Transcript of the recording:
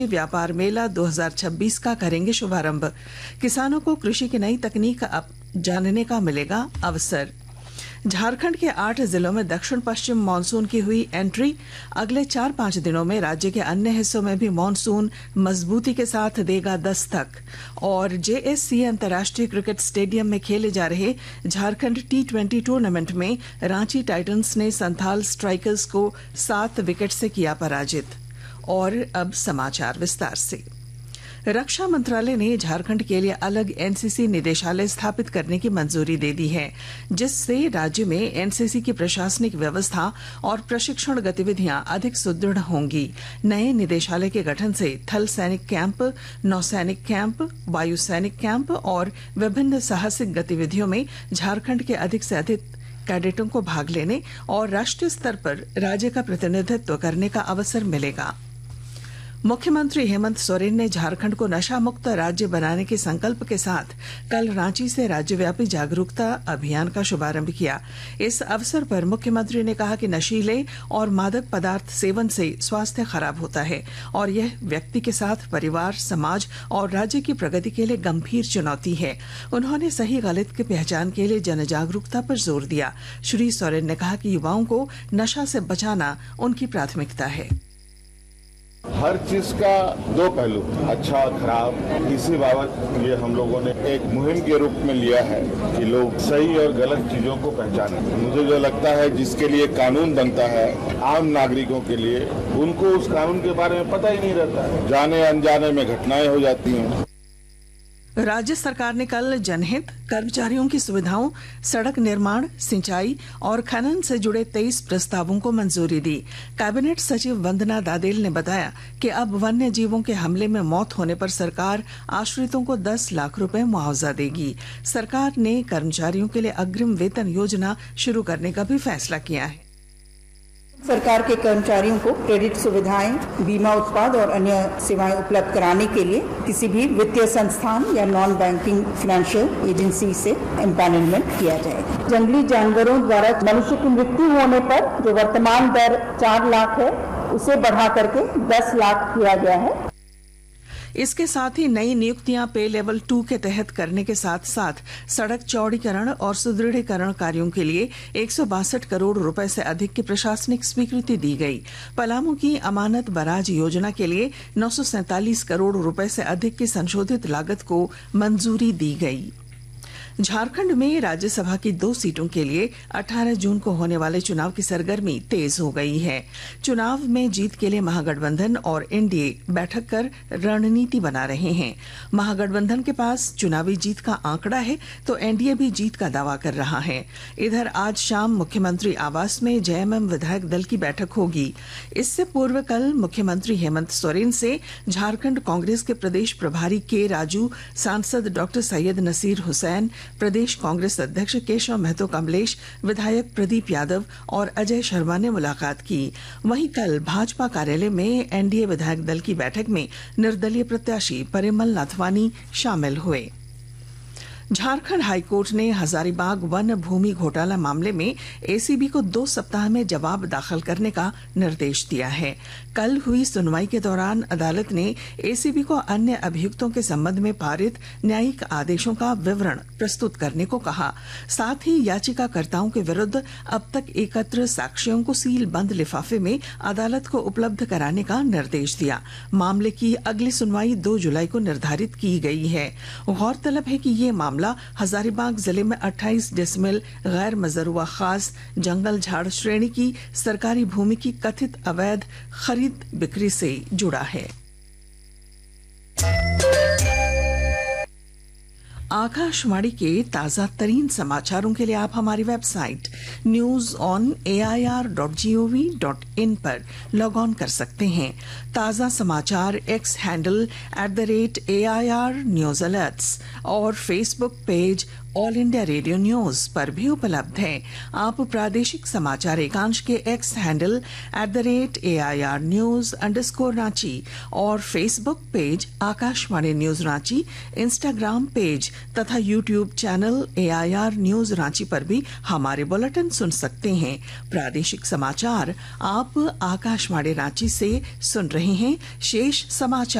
व्यापार मेला 2026 का करेंगे शुभारंभ। किसानों को कृषि की नई तकनीक जानने का मिलेगा अवसर। झारखंड के 8 जिलों में दक्षिण पश्चिम मानसून की हुई एंट्री। अगले 4-5 दिनों में राज्य के अन्य हिस्सों में भी मानसून मजबूती के साथ देगा दस्तक। और जेएससी अंतर्राष्ट्रीय क्रिकेट स्टेडियम में खेले जा रहे झारखंड T20 टूर्नामेंट में रांची टाइटंस ने संथाल स्ट्राइकर्स को 7 विकेट से किया पराजित। और अब समाचार विस्तार से। रक्षा मंत्रालय ने झारखंड के लिए अलग एनसीसी निदेशालय स्थापित करने की मंजूरी दे दी है, जिससे राज्य में एनसीसी की प्रशासनिक व्यवस्था और प्रशिक्षण गतिविधियां अधिक सुदृढ़ होंगी। नए निदेशालय के गठन से थल सैनिक कैंप, नौसैनिक कैंप, वायु सैनिक कैंप और विभिन्न साहसिक गतिविधियों में झारखंड के अधिक से अधिक कैडेटों को भाग लेने और राष्ट्रीय स्तर पर राज्य का प्रतिनिधित्व करने का अवसर मिलेगा। मुख्यमंत्री हेमंत सोरेन ने झारखंड को नशा मुक्त राज्य बनाने के संकल्प के साथ कल रांची से राज्यव्यापी जागरूकता अभियान का शुभारंभ किया। इस अवसर पर मुख्यमंत्री ने कहा कि नशीले और मादक पदार्थ सेवन से स्वास्थ्य खराब होता है और यह व्यक्ति के साथ परिवार, समाज और राज्य की प्रगति के लिए गंभीर चुनौती है। उन्होंने सही गलत की पहचान के लिए जन जागरूकता पर जोर दिया। श्री सोरेन ने कहा कि युवाओं को नशा से बचाना उनकी प्राथमिकता है। हर चीज का दो पहलू, अच्छा और खराब। इसी बाबत ये हम लोगों ने एक मुहिम के रूप में लिया है कि लोग सही और गलत चीजों को पहचानें। मुझे जो लगता है जिसके लिए कानून बनता है आम नागरिकों के लिए, उनको उस कानून के बारे में पता ही नहीं रहता है। जाने अनजाने में घटनाएं हो जाती हैं। राज्य सरकार ने कल जनहित, कर्मचारियों की सुविधाओं, सड़क निर्माण, सिंचाई और खनन से जुड़े 23 प्रस्तावों को मंजूरी दी। कैबिनेट सचिव वंदना दादेल ने बताया कि अब वन्य जीवों के हमले में मौत होने पर सरकार आश्रितों को 10 लाख रुपए मुआवजा देगी। सरकार ने कर्मचारियों के लिए अग्रिम वेतन योजना शुरू करने का भी फैसला किया है। सरकार के कर्मचारियों को क्रेडिट सुविधाएं, बीमा उत्पाद और अन्य सेवाएं उपलब्ध कराने के लिए किसी भी वित्तीय संस्थान या नॉन बैंकिंग फाइनेंशियल एजेंसी से एम्पैनलमेंट किया जाएगा। जंगली जानवरों द्वारा मनुष्य की मृत्यु होने पर जो वर्तमान दर 4 लाख है, उसे बढ़ा करके 10 लाख किया गया है। इसके साथ ही नई नियुक्तियां पे लेवल 2 के तहत करने के साथ साथ सड़क चौड़ीकरण और सुदृढ़ीकरण कार्यों के लिए 162 करोड़ रुपए से अधिक की प्रशासनिक स्वीकृति दी गई। पलामू की अमानत बराज योजना के लिए 947 करोड़ रुपए से अधिक की संशोधित लागत को मंजूरी दी गई। झारखंड में राज्यसभा की 2 सीटों के लिए 18 जून को होने वाले चुनाव की सरगर्मी तेज हो गई है। चुनाव में जीत के लिए महागठबंधन और एनडीए बैठक कर रणनीति बना रहे हैं। महागठबंधन के पास चुनावी जीत का आंकड़ा है तो एनडीए भी जीत का दावा कर रहा है। इधर आज शाम मुख्यमंत्री आवास में जेएमएम विधायक दल की बैठक होगी। इससे पूर्व कल मुख्यमंत्री हेमंत सोरेन से झारखंड कांग्रेस के प्रदेश प्रभारी के राजू, सांसद डॉक्टर सैयद नसीर हुसैन, प्रदेश कांग्रेस अध्यक्ष केशव महतो कमलेश, विधायक प्रदीप यादव और अजय शर्मा ने मुलाकात की। वहीं कल भाजपा कार्यालय में एनडीए विधायक दल की बैठक में निर्दलीय प्रत्याशी परिमल नाथवानी शामिल हुए। झारखंड हाईकोर्ट ने हजारीबाग वन भूमि घोटाला मामले में एसीबी को 2 सप्ताह में जवाब दाखिल करने का निर्देश दिया है। कल हुई सुनवाई के दौरान अदालत ने एसीबी को अन्य अभियुक्तों के संबंध में पारित न्यायिक आदेशों का विवरण प्रस्तुत करने को कहा। साथ ही याचिकाकर्ताओं के विरुद्ध अब तक एकत्र साक्ष्यों को सील बंद लिफाफे में अदालत को उपलब्ध कराने का निर्देश दिया। मामले की अगली सुनवाई 2 जुलाई को निर्धारित की गई है। गौरतलब है कि ये मामला हजारीबाग जिले में 28 डेसिमल गैर मजरूआ खास जंगल झाड़ श्रेणी की सरकारी भूमि की कथित अवैध खरीद बिक्री से जुड़ा है। आकाशवाणी के ताजा तरीन समाचारों के लिए आप हमारी वेबसाइट news.on.air.gov.in पर लॉग ऑन कर सकते हैं। ताजा समाचार x handle @AIR news alerts और Facebook page all India radio news पर भी उपलब्ध है। आप प्रादेशिक समाचार एकांश के एक्स हैंडल @AIRnews_रांची और Facebook page Akashvani news Ranchi, Instagram page तथा YouTube channel AIR news Ranchi पर भी हमारे बुलेटिन सुन सकते हैं। प्रादेशिक समाचार आप आकाशवाणी रांची से सुन रहे हैं। शेष समाचार